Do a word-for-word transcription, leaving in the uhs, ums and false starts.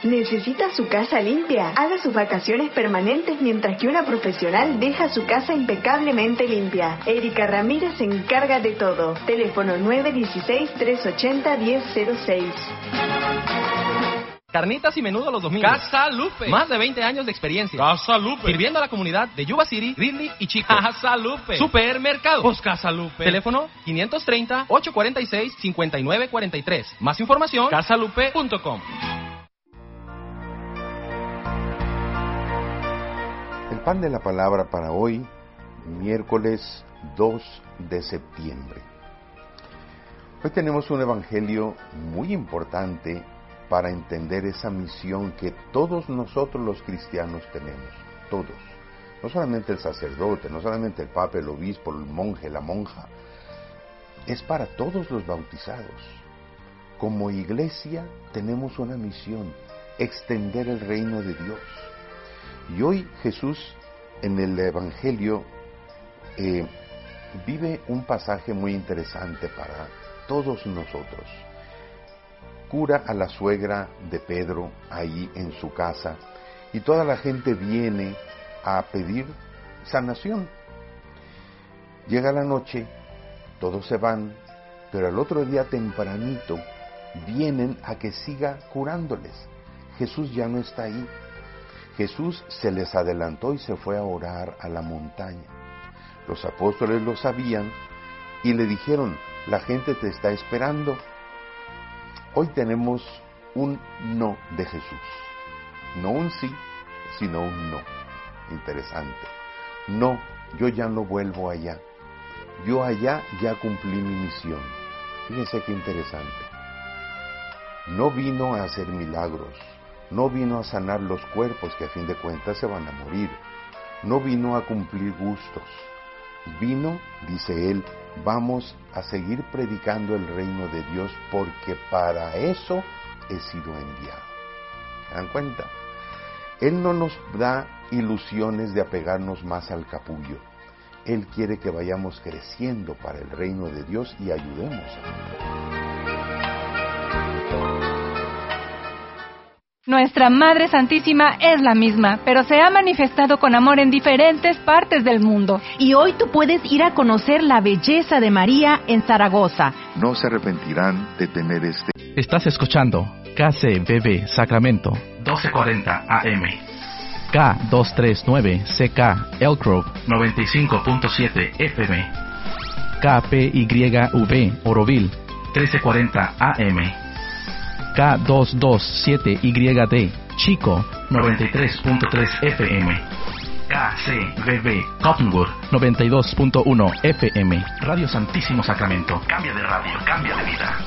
¿Necesita su casa limpia? Haga sus vacaciones permanentes mientras que una profesional deja su casa impecablemente limpia. Erika Ramírez se encarga de todo. Teléfono nueve uno seis, tres ocho cero, uno cero cero seis. Carnitas y menudo los domingos. Casa Lupe. Más de veinte años de experiencia. Casa Lupe. Sirviendo a la comunidad de Yuba City, Ridley y Chico. Casa Lupe. Supermercado. Pues Casa Lupe. Teléfono quinientos treinta, ochocientos cuarenta y seis, cincuenta y nueve cuarenta y tres. Más información, casalupe punto com. El pan de la palabra para hoy, miércoles dos de septiembre. Hoy tenemos un evangelio muy importante para entender esa misión que todos nosotros los cristianos tenemos, todos. No solamente el sacerdote, no solamente el papa, el obispo, el monje, la monja. Es para todos los bautizados. Como iglesia tenemos una misión, extender el reino de Dios. Y hoy Jesús en el evangelio eh, vive un pasaje muy interesante para todos nosotros. Cura a la suegra de Pedro ahí en su casa y toda la gente viene a pedir sanación. Llega la noche, todos se van, pero al otro día tempranito vienen a que siga curándoles. Jesús ya no está ahí. Jesús se les adelantó y se fue a orar a la montaña. Los apóstoles lo sabían y le dijeron: la gente te está esperando. Hoy tenemos un no de Jesús. No un sí, sino un no. Interesante. No, yo ya no vuelvo allá. Yo allá ya cumplí mi misión. Fíjense qué interesante. No vino a hacer milagros. No vino a sanar los cuerpos que a fin de cuentas se van a morir. No vino a cumplir gustos. Vino, dice él, vamos a seguir predicando el reino de Dios porque para eso he sido enviado. ¿Se dan cuenta? Él no nos da ilusiones de apegarnos más al capullo. Él quiere que vayamos creciendo para el reino de Dios y ayudemos a Dios. Nuestra Madre Santísima es la misma, pero se ha manifestado con amor en diferentes partes del mundo. Y hoy tú puedes ir a conocer la belleza de María en Zaragoza. No se arrepentirán de tener este... Estás escuchando K C B B Sacramento, doce cuarenta A M. K doscientos treinta y nueve C K Elk Grove, noventa y cinco punto siete F M. K P Y V Oroville, trece cuarenta A M. K doscientos veintisiete Y D Chico, noventa y tres punto tres F M. K C B B Cottonwood, noventa y dos punto uno F M. Radio Santísimo Sacramento. Cambia de radio, cambia de vida.